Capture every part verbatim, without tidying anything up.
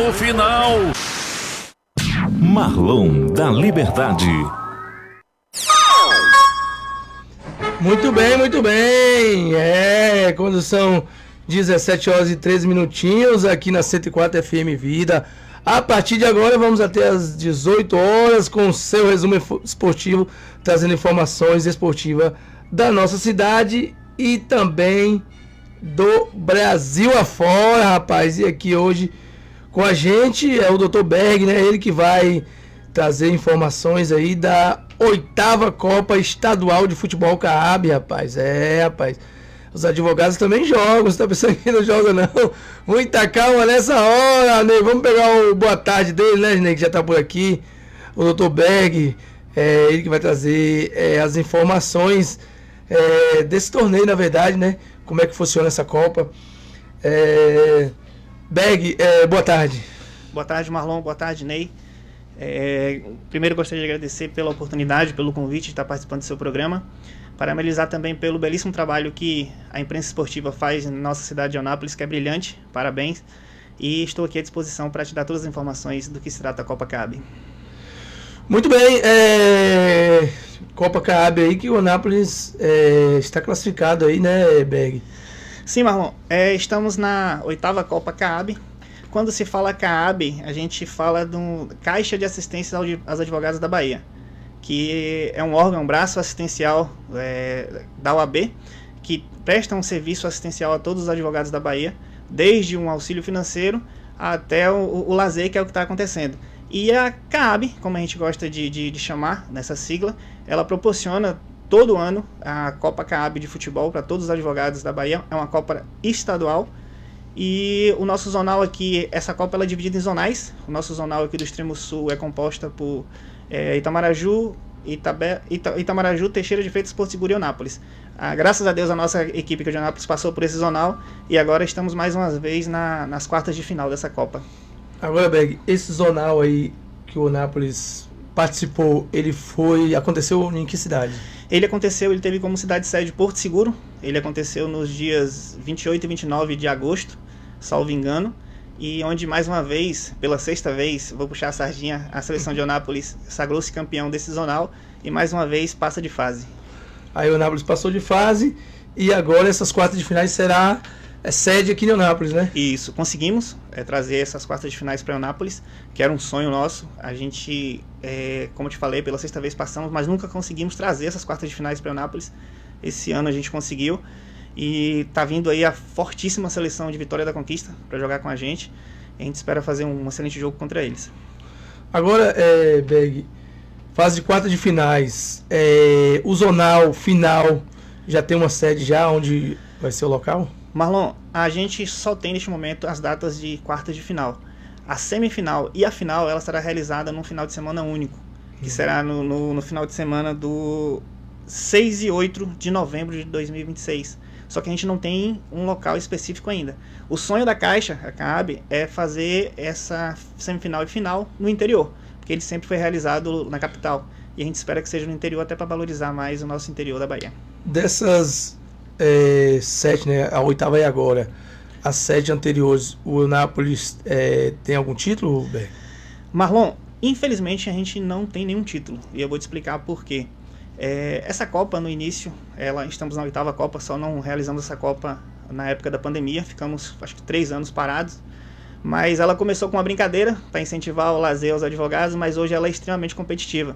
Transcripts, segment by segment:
Apito final. Marlon da Liberdade. Muito bem, muito bem. É, quando são dezessete horas e treze minutinhos aqui na cento e quatro F M Vida. A partir de agora vamos até às dezoito horas com o seu resumo esportivo, trazendo informações esportivas da nossa cidade e também do Brasil afora, rapaz. E aqui hoje com a gente é o doutor Berg, né? Ele que vai trazer informações aí da oitava Copa Estadual de Futebol Caab, rapaz. É, rapaz. Os advogados também jogam. Você tá pensando que não joga, não? Muita calma nessa hora, Ney. Vamos pegar o boa tarde dele, né, Ney? Que já tá por aqui. O doutor Berg, é, ele que vai trazer é, as informações é, desse torneio, na verdade, né? Como é que funciona essa Copa. É... Berg, é, boa tarde. Boa tarde, Marlon. Boa tarde, Ney. É, primeiro gostaria de agradecer pela oportunidade, pelo convite de estar participando do seu programa, parabenizar também pelo belíssimo trabalho que a imprensa esportiva faz na nossa cidade de Eunápolis, que é brilhante, parabéns, e estou aqui à disposição para te dar todas as informações do que se trata a Copa Caab. Muito bem, é... Copa Caab aí que o Eunápolis é, está classificado aí, né, Berg? Sim, Marlon, é, estamos na oitava Copa Caab. Quando se fala Caab, a gente fala do Caixa de Assistência aos Advogados da Bahia, que é um órgão, um braço assistencial é, da O A B, que presta um serviço assistencial a todos os advogados da Bahia, desde um auxílio financeiro até o, o lazer, que é o que está acontecendo. E a Caab, como a gente gosta de, de, de chamar nessa sigla, ela proporciona todo ano a Copa Caab de futebol para todos os advogados da Bahia. É uma Copa estadual. E o nosso zonal aqui, essa Copa ela é dividida em zonais. O nosso zonal aqui do extremo sul é composta por é, Itamaraju, Itabé, Ita, Itamaraju, Teixeira de Freitas, Porto Seguro e Eunápolis. Ah, graças a Deus a nossa equipe aqui de Eunápolis passou por esse zonal e agora estamos mais uma vez na, nas quartas de final dessa Copa. Agora, Berg, esse zonal aí que o Eunápolis participou, ele foi, aconteceu em que cidade? Ele aconteceu, ele teve como cidade sede Porto Seguro. Ele aconteceu nos dias vinte e oito e vinte e nove de agosto, salvo engano, e onde mais uma vez, pela sexta vez, vou puxar a sardinha, a seleção de Eunápolis sagrou-se campeão desse zonal e mais uma vez passa de fase. Aí o Eunápolis passou de fase e agora essas quartas de finais será é, sede aqui em Eunápolis, né? Isso, conseguimos é, trazer essas quartas de finais para Eunápolis, que era um sonho nosso. A gente, é, como eu te falei, pela sexta vez passamos, mas nunca conseguimos trazer essas quartas de finais para Eunápolis. Esse ano a gente conseguiu. E tá vindo aí a fortíssima seleção de Vitória da Conquista para jogar com a gente. A gente espera fazer um excelente jogo contra eles. Agora, é, Berg, fase de quarta de finais, é, o zonal final já tem uma sede já onde vai ser o local? Marlon, a gente só tem neste momento as datas de quartas de final. A semifinal e a final ela será realizada num final de semana único, que uhum. será no, no, no final de semana do seis e oito de novembro de dois mil e vinte e seis. Só que a gente não tem um local específico ainda. O sonho da Caixa, a Caab, é fazer essa semifinal e final no interior, porque ele sempre foi realizado na capital. E a gente espera que seja no interior até para valorizar mais o nosso interior da Bahia. Dessas é, sete, né, a oitava é agora, as sete anteriores, o Eunápolis é, tem algum título, Berg? Marlon, infelizmente a gente não tem nenhum título. E eu vou te explicar por quê. É, essa Copa, no início, ela, estamos na oitava Copa, só não realizamos essa Copa na época da pandemia, ficamos acho que três anos parados, mas ela começou com uma brincadeira para incentivar o lazer aos advogados, mas hoje ela é extremamente competitiva.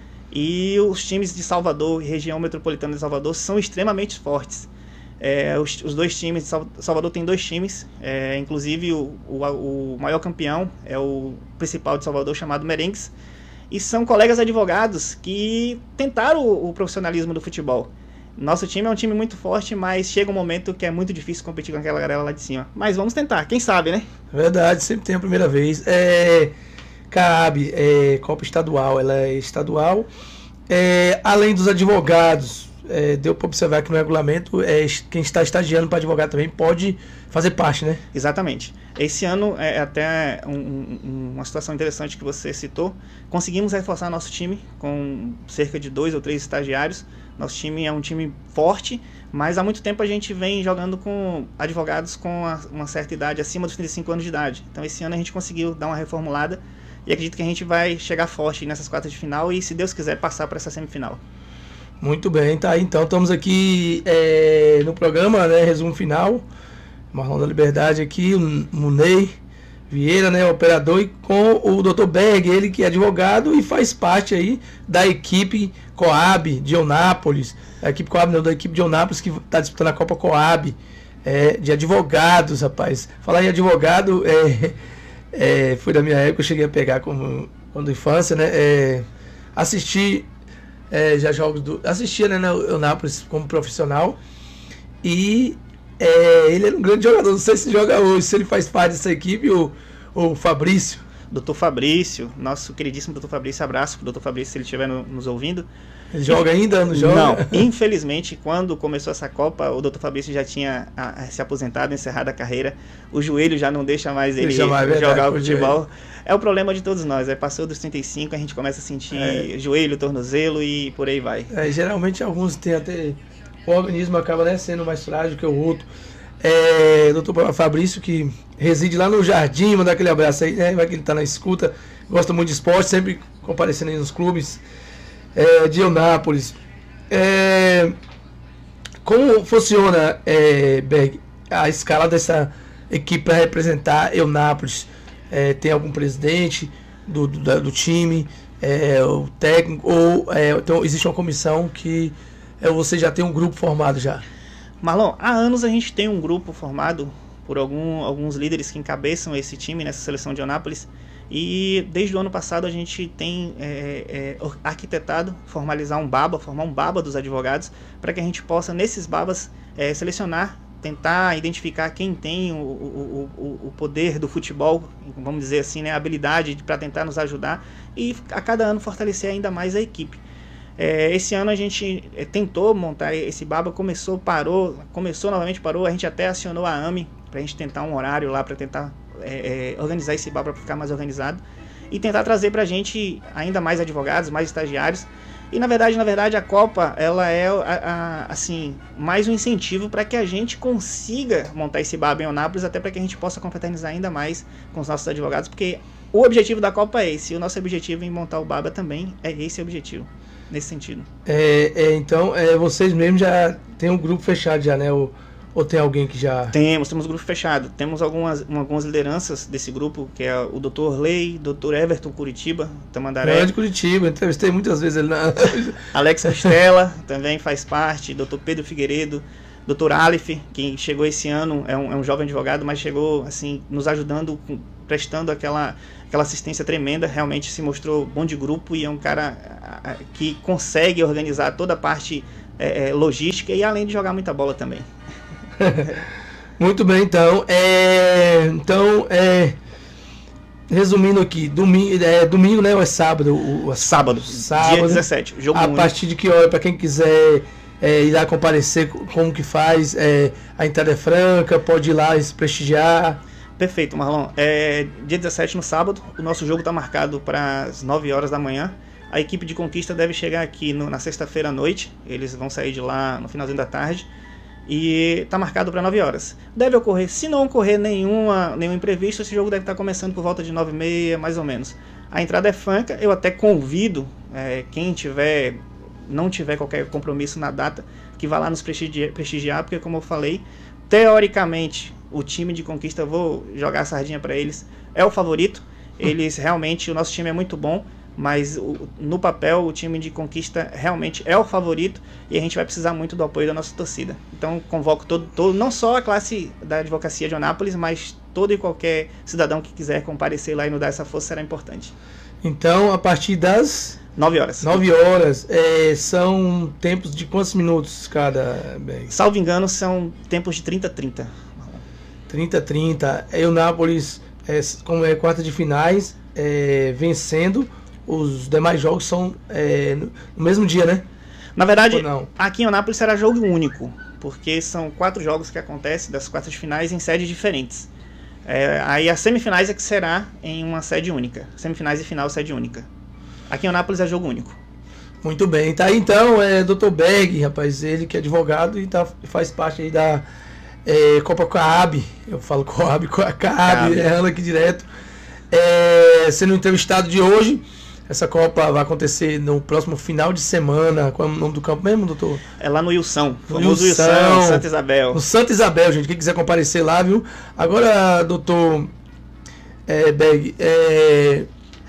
E os times de Salvador e região metropolitana de Salvador são extremamente fortes. É, os, os dois times de Sal, Salvador tem dois times, é, inclusive o, o, o maior campeão é o principal de Salvador, chamado Merengues. E são colegas advogados que tentaram o, o profissionalismo do futebol. Nosso time é um time muito forte, mas chega um momento que é muito difícil competir com aquela galera lá de cima. Mas vamos tentar, quem sabe, né? Verdade, sempre tem a primeira vez. É, Caab, é, Copa Estadual, ela é estadual. É, além dos advogados, é, deu para observar que no regulamento, é, quem está estagiando para advogado também pode fazer parte, né? Exatamente. Esse ano é até um, um, uma situação interessante que você citou. Conseguimos reforçar nosso time com cerca de dois ou três estagiários Nosso time é um time forte, mas há muito tempo a gente vem jogando com advogados com a, uma certa idade, acima dos trinta e cinco anos de idade. Então esse ano a gente conseguiu dar uma reformulada e acredito que a gente vai chegar forte nessas quartas de final e, se Deus quiser, passar para essa semifinal. Muito bem, tá aí. Então estamos aqui é, no programa, né, resumo final. Marlon da Liberdade aqui, o Munei Vieira, né, operador, e com o doutor Berg, ele que é advogado e faz parte aí da equipe Coab de Eunápolis, a equipe Coab não, da equipe de Eunápolis que está disputando a Copa Coab, é, de advogados, rapaz. Falar em advogado, é, é, foi da minha época, eu cheguei a pegar como quando infância, né, é, assisti é, já jogos do, assistia, né, no Eunápolis como profissional, e É, ele era um grande jogador, não sei se joga hoje, se ele faz parte dessa equipe, o, o Fabrício. doutor Fabrício, nosso queridíssimo doutor Fabrício, abraço pro doutor Fabrício se ele estiver no, nos ouvindo. Ele joga ainda? Não joga? Não, infelizmente, quando começou essa Copa, o doutor Fabrício já tinha a, a, se aposentado, encerrado a carreira, o joelho já não deixa mais ele deixa mais, jogar verdade, o futebol. É o problema de todos nós, é, passou dos trinta e cinco, a gente começa a sentir é. joelho, tornozelo e por aí vai. É, geralmente alguns têm até... O organismo acaba, né, sendo mais frágil que o outro. É, doutor Fabrício, que reside lá no Jardim, mandar aquele abraço aí, né? Vai que ele tá na escuta, gosta muito de esporte, sempre comparecendo aí nos clubes é, de Eunápolis. É, como funciona, é, Berg, a escala dessa equipe para representar Eunápolis? É, tem algum presidente do, do, do time, é, o técnico, ou é, então existe uma comissão que é, você já tem um grupo formado já? Marlon, há anos a gente tem um grupo formado por algum, alguns líderes que encabeçam esse time nessa seleção de Eunápolis, e desde o ano passado a gente tem é, é, arquitetado, formalizar um baba, formar um baba dos advogados, para que a gente possa, nesses babas, é, selecionar, tentar identificar quem tem o, o, o, o poder do futebol, vamos dizer assim, né, a habilidade para tentar nos ajudar e a cada ano fortalecer ainda mais a equipe. É, esse ano a gente é, tentou montar esse baba, começou, parou, começou novamente, parou, a gente até acionou a AME para a gente tentar um horário lá para tentar é, é, organizar esse baba para ficar mais organizado e tentar trazer para a gente ainda mais advogados, mais estagiários. E na verdade, na verdade a Copa ela é a, a, assim, mais um incentivo para que a gente consiga montar esse baba em Eunápolis, até para que a gente possa confraternizar ainda mais com os nossos advogados, porque o objetivo da Copa é esse, e o nosso objetivo em montar o baba também é esse objetivo. Nesse sentido. É, é, então, é, vocês mesmos já tem um grupo fechado já, né? Ou, ou tem alguém que já... Temos, temos um grupo fechado. Temos algumas, algumas lideranças desse grupo, que é o doutor Lei, doutor Everton Curitiba, Tamandaré. É de Curitiba, entrevistei muitas vezes ele na... Alex Costela também faz parte, doutor Pedro Figueiredo, doutor Aleph, que chegou esse ano, é um, é um jovem advogado, mas chegou assim, nos ajudando, prestando aquela... aquela assistência tremenda, realmente se mostrou bom de grupo e é um cara que consegue organizar toda a parte é, logística e além de jogar muita bola também. Muito bem, então, é, então é, resumindo aqui, domingo, é, domingo, né, ou é sábado? O, o, sábado, sábado, dia dezessete, jogo a único. partir de que hora, para quem quiser é, ir lá comparecer, como que faz, é, a entrada é franca, pode ir lá se prestigiar. Perfeito, Marlon. É, dia dezessete, no sábado, o nosso jogo está marcado para as nove horas da manhã. A equipe de Conquista deve chegar aqui no, na sexta-feira à noite. Eles vão sair de lá no finalzinho da tarde. E está marcado para nove horas. Deve ocorrer, se não ocorrer nenhuma, nenhum imprevisto, esse jogo deve estar começando por volta de nove e meia, mais ou menos. A entrada é franca. Eu até convido é, quem tiver, não tiver qualquer compromisso na data, que vá lá nos prestigiar, prestigiar porque, como eu falei, teoricamente... o time de Conquista, vou jogar a sardinha para eles, é o favorito. Eles realmente, o nosso time é muito bom, mas o, no papel o time de Conquista realmente é o favorito e a gente vai precisar muito do apoio da nossa torcida. Então convoco todo, todo não só a classe da advocacia de Eunápolis, mas todo e qualquer cidadão que quiser comparecer lá e nos dar essa força será importante. Então, a partir das... nove horas. nove horas. É, são tempos de quantos minutos cada? Bem? Salvo engano, são tempos de trinta a trinta. trinta a trinta. Eunápolis, é, como é quarta de finais, é, vencendo. Os demais jogos são é, no mesmo dia, né? Na verdade, aqui em Eunápolis será jogo único, porque são quatro jogos que acontecem das quartas de finais em sedes diferentes. É, aí as semifinais é que será em uma sede única. Semifinais e final, sede única. Aqui em Eunápolis é jogo único. Muito bem, tá aí então, é doutor Berg, rapaz, ele que é advogado e tá, faz parte aí da é, Copa Caab, eu falo Coab, Caab, errando aqui direto, é, sendo entrevistado de hoje. Essa Copa vai acontecer no próximo final de semana. Qual é o nome do campo mesmo, doutor? É lá no Ilson, No famoso Ilson, Ilson, Santa Isabel. No Santa Isabel, gente, quem quiser comparecer lá, viu? Agora, doutor é, Berg, é,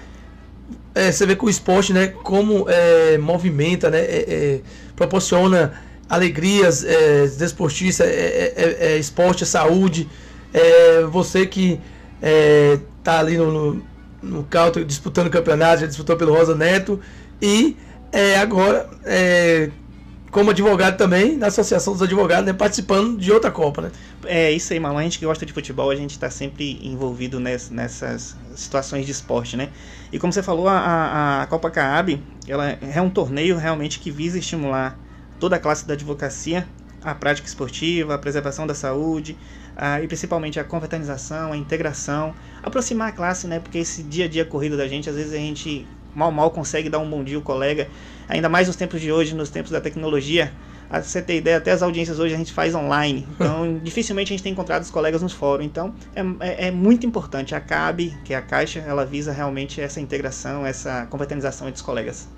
é, você vê que o esporte, né, como é, movimenta, né, é, é, proporciona alegrias, é, desportistas, é, é, é, esporte, é saúde. É, você que é, tá ali no, no, no Calto disputando o campeonato, já disputou pelo Rosa Neto e é, agora é, como advogado também na Associação dos Advogados, né, participando de outra Copa, né? É isso aí, mano. A gente que gosta de futebol, a gente está sempre envolvido ness, nessas situações de esporte, né? E como você falou, a, a, a Copa Caab, ela é um torneio realmente que visa estimular toda a classe da advocacia, a prática esportiva, a preservação da saúde, a, e principalmente a confraternização, a integração, aproximar a classe, né? Porque esse dia a dia corrido da gente, às vezes a gente mal mal consegue dar um bom dia ao colega, ainda mais nos tempos de hoje, nos tempos da tecnologia. Pra você ter ideia, até as audiências hoje a gente faz online, então dificilmente a gente tem encontrado os colegas nos fóruns, então é, é, é muito importante. A Caab, que é a Caixa, ela visa realmente essa integração, essa confraternização entre os colegas.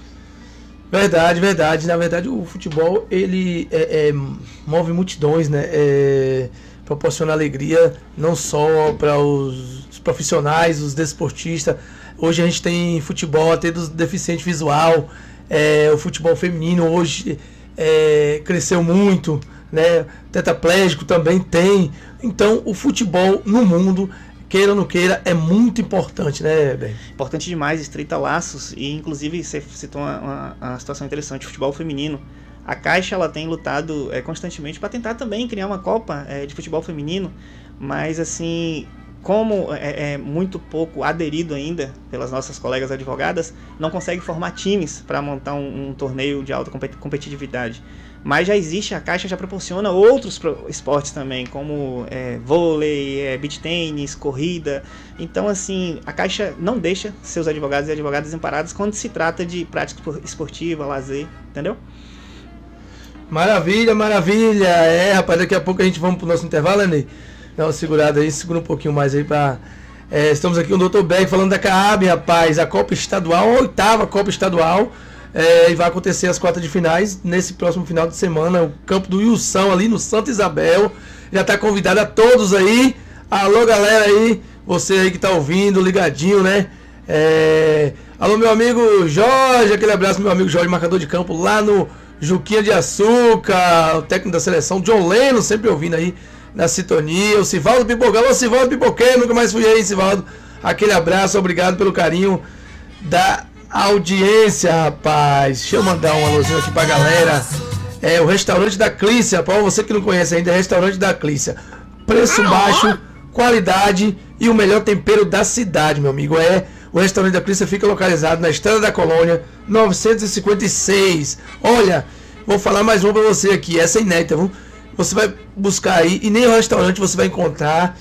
Verdade, verdade. Na verdade, o futebol, ele é, é, move multidões, né? É, proporciona alegria não só para os profissionais, os desportistas. Hoje a gente tem futebol até dos deficientes visual, é, o futebol feminino hoje é, cresceu muito, né? Tetraplégico também tem. Então, o futebol no mundo, queira ou não queira, é muito importante, né, Ben? Importante demais, estreita laços, e inclusive você citou uma, uma, uma situação interessante, o futebol feminino. A Caixa, ela tem lutado é, constantemente para tentar também criar uma Copa é, de futebol feminino, mas assim, como é, é muito pouco aderido ainda pelas nossas colegas advogadas, não consegue formar times para montar um, um torneio de alta competitividade. Mas já existe, a Caixa já proporciona outros esportes também, como é, vôlei, é, beach tênis, corrida. Então, assim, a Caixa não deixa seus advogados e advogadas desamparados quando se trata de prática esportiva, lazer, entendeu? Maravilha, maravilha. É, rapaz, daqui a pouco a gente vamos pro nosso intervalo, né? Dá uma segurada aí, segura um pouquinho mais aí pra... É, estamos aqui com o doutor Berg falando da Caab, rapaz, a Copa Estadual, a oitava Copa Estadual. É, e vai acontecer as quartas de finais nesse próximo final de semana, o campo do Ilson ali no Santa Isabel. Já tá convidado a todos aí. Alô, galera aí, você aí que tá ouvindo, ligadinho, né? É... Alô, meu amigo Jorge, aquele abraço, meu amigo Jorge, marcador de campo lá no Juquinha de Açúcar, o técnico da seleção, John Leno, sempre ouvindo aí na sintonia. O Sivaldo Pipocão, alô, Sivaldo Pipoqueiro, nunca mais fui aí, Sivaldo. Aquele abraço, obrigado pelo carinho da audiência, rapaz. Deixa eu mandar um alôzinho aqui pra galera. É o restaurante da Clícia, para você que não conhece ainda, é restaurante da Clícia. Preço baixo, qualidade e o melhor tempero da cidade, meu amigo. É, o restaurante da Clícia fica localizado na Estrada da Colônia, novecentos e cinquenta e seis. Olha, vou falar mais uma pra você aqui, essa é inédita, viu? Você vai buscar aí, e nem o restaurante você vai encontrar.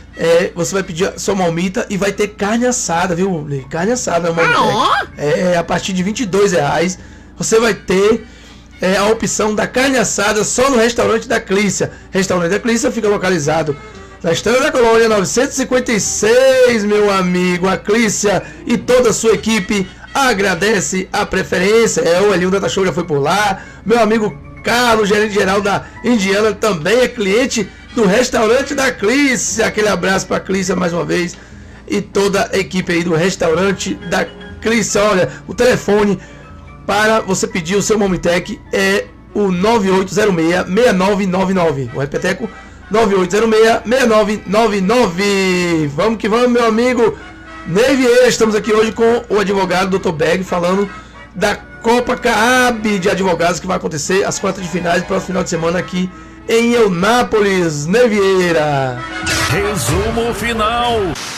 É, você vai pedir a sua marmita e vai ter carne assada, viu? Carne assada, marmita. É, a partir de vinte e dois reais. Você vai ter é, a opção da carne assada só no restaurante da Clícia. Restaurante da Clícia fica localizado na Estrada da Colônia, novecentos e cinquenta e seis, meu amigo. A Clícia e toda a sua equipe agradece a preferência. É, o Elinho Data Show já foi por lá. Meu amigo Carlos, gerente geral da Indiana, também é cliente do restaurante da Clícia. Aquele abraço para a Clícia mais uma vez e toda a equipe aí do restaurante da Clícia. Olha, o telefone para você pedir o seu Momitec é o nove oito zero seis, seis nove nove nove. O repeteco, nove oito zero seis, seis nove nove nove. Vamos que vamos, meu amigo Ney Vieira. Estamos aqui hoje com o advogado doutor Berg falando da Copa Caab de advogados que vai acontecer as quartas de finais no próximo final de semana aqui em Eunápolis. Ney Vieira. Resumo final.